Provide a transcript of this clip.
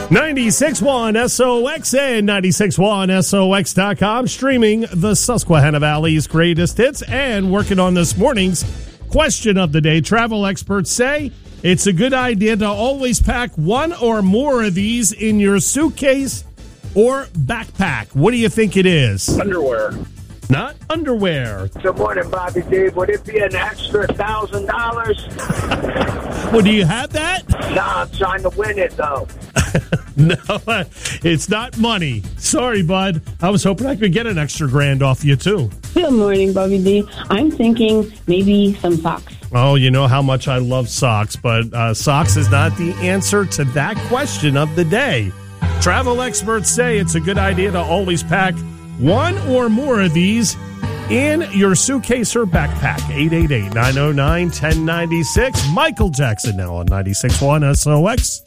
96.1 SOX and 96.1SOX.com, streaming the Susquehanna Valley's greatest hits and working on this morning's question of the day. Travel experts say it's a good idea to always pack one or more of these in your suitcase or backpack. What do you think it is? Underwear. Not underwear. Good morning, Bobby D. Would it be an extra $1,000? Well, do you have that? Nah, I'm trying to win it, though. No, it's not money. Sorry, bud. I was hoping I could get an extra $1,000 off you, too. Good morning, Bobby D. I'm thinking maybe some socks. Oh, you know how much I love socks, but socks is not the answer to that question of the day. Travel experts say it's a good idea to always pack one or more of these in your suitcase or backpack. 888-909-1096. Michael Jackson now on 96.1 SOX.